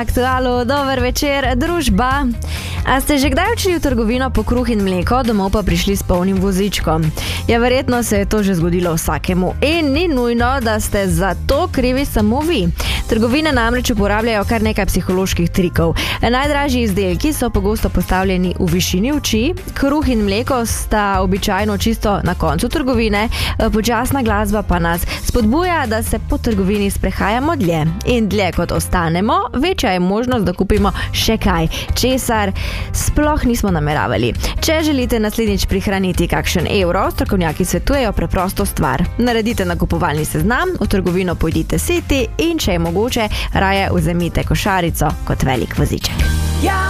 Aktualu, dober večer, družba. A ste že kdaj odšli v trgovino po kruh in mleko, domov pa prišli s polnim vozičkom? Ja, verjetno se je to že zgodilo vsakemu. In ni nujno, da ste za to krivi samo vi. Trgovine namreč uporabljajo kar nekaj psiholoških trikov. Najdražji izdelki so pogosto postavljeni v višini oči, kruh in mleko sta običajno čisto na koncu trgovine, počasna glasba pa nas spodbuja, da se po trgovini sprehajamo dlje. In dlje kot ostanemo, večja je možnost, da kupimo še kaj, česar sploh nismo nameravali. Če želite naslednjič prihraniti kakšen evro, strokovnjaki svetujejo preprosto stvar. Naredite nakupovalni seznam, v trgovino pojdite siti in če je mogoče, raje vzemite košarico kot velik voziček.